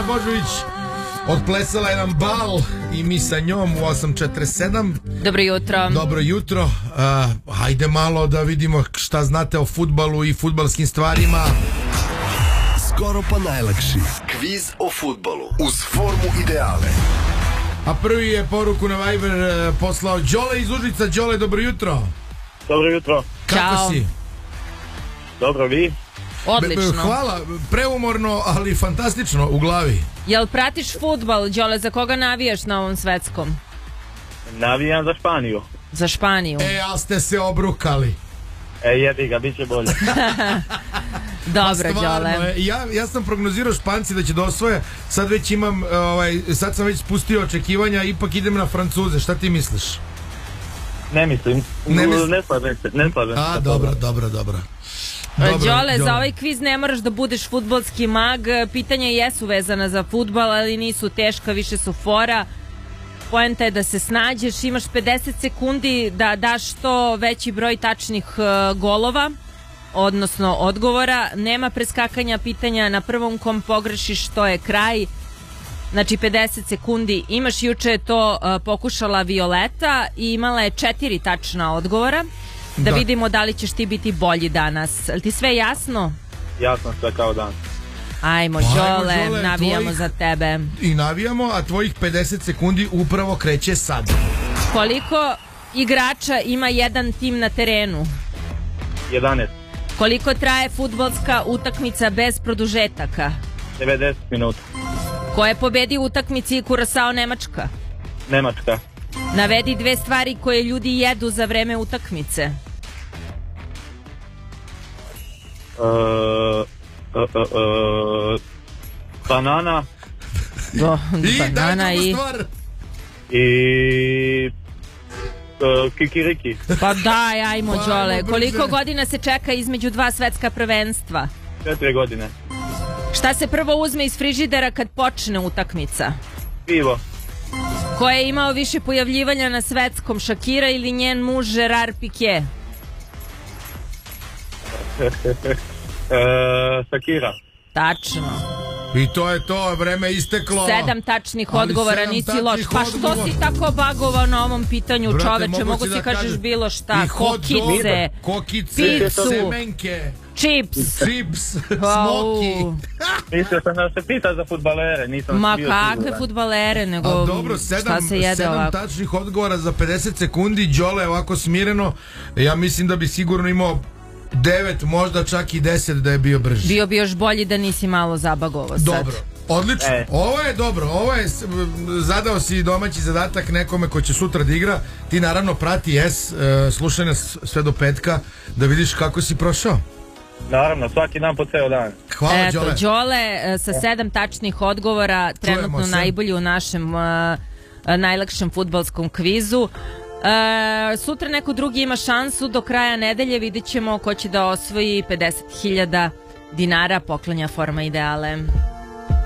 Božović odplesala jedan bal i mi sa njom u 8.47. Dobro jutro. Dobro jutro. Hajde malo da vidimo šta znate o fudbalu i fudbalskim stvarima. Skoro pa najlakši kviz o fudbalu uz formu ideale. A prvi je poruku na Viber poslao Đole iz Užica. Đole, dobro jutro. Dobro jutro. Kako Ćao. si? Dobro, vi? Odlično. Hvala, preumorno, ali fantastično u glavi. Jel pratiš fudbal, Đole, za koga navijaš na ovom svetskom? Navijam za Španiju. Za Španiju. Ali ste se obrukali. Jebi ga, bit će bolje. Dobro, Stvarno, Đole. ja sam prognozirao Španci da će da osvoje. Sad već imam, sad sam već spustio očekivanja, ipak idem na Francuze. Šta ti misliš? Ne mislim. Ne slažem se. Dobro. Đole, za ovaj kviz ne moraš da budeš fudbalski mag. Pitanja jesu vezana za fudbal, ali nisu teška, više su fora. Poenta je da se snađeš, imaš 50 sekundi da daš što veći broj tačnih golova, odnosno odgovora. Nema preskakanja pitanja, na prvom kom pogrešiš to je kraj. Znači 50 sekundi imaš. Juče je to pokušala Violeta i imala je 4 tačna odgovora. Da vidimo da li ćeš ti biti bolji danas. Ali ti sve jasno? Jasno sve kao dan. Ajmo, Đole, navijamo za tebe. I navijamo, a tvojih 50 sekundi upravo kreće sad. Koliko igrača ima jedan tim na terenu? 11. Koliko traje fudbalska utakmica bez produžetaka? 90 minuta. Ko je pobedio u utakmici Kurasao Nemačka? Nemačka. Navedi 2 stvari koje ljudi jedu za vreme utakmice. Banana. Banana i... Kikiriki. Pa daj, ajmo, Đole. brže. Koliko godina se čeka između 2 svetska prvenstva? 4 godine. Šta se prvo uzme iz frižidera kad počne utakmica? Pivo. Ko je imao više pojavljivanja na svetskom, Shakira ili njen muž Gerard Piqué? Shakira. Tačno. I to je to, vreme isteklo. 7 tačnih Ali odgovora, 7 nisi loš. tačnih Pa što odgovora. si tako bagovao na ovom pitanju, Brate, čoveče? Mogu si si da kažeš kažem bilo šta. i hot dog, Kokice, kokice, picu, semenke, čips. smoki. Mislio sam da se pita za fudbalere, nisam Ma bio kakve siguran. fudbalere, nego A dobro, šta se jede 7 ovako? tačnih odgovora za 50 sekundi. Đole ovako smireno. Ja mislim da bi sigurno imao 9, možda čak i 10 da je bio brži. Bio bi još bolji da nisi malo zabagovao sad. Dobro, odlično. Ovo je dobro, zadao si domaći zadatak nekome ko će sutra da igra. Ti naravno prati slušaj nas sve do petka da vidiš kako si prošao. Naravno, svaki dan po ceo dan. Hvala, Eto, Đole. Đole sa 7 tačnih odgovora, trenutno se. najbolji u našem najlakšem fudbalskom kvizu. Sutra neko drugi ima šansu, do kraja nedelje vidjet ćemo ko će da osvoji 50.000 dinara, poklanja Forma Ideale.